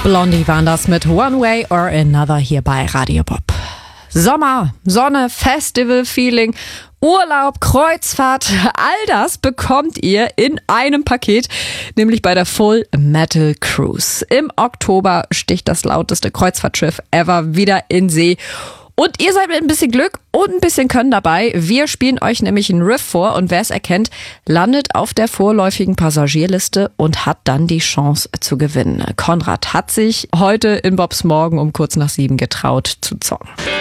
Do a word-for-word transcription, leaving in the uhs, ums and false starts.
Blondie waren das mit One Way or Another hier bei Radio Bob. Sommer, Sonne, Festival-Feeling, Urlaub, Kreuzfahrt, all das bekommt ihr in einem Paket, nämlich bei der Full Metal Cruise. Im Oktober sticht das lauteste Kreuzfahrtschiff ever wieder in See. Und ihr seid mit ein bisschen Glück und ein bisschen Können dabei. Wir spielen euch nämlich einen Riff vor und wer es erkennt, landet auf der vorläufigen Passagierliste und hat dann die Chance zu gewinnen. Konrad hat sich heute in Bobs Morgen um kurz nach sieben getraut zu zocken.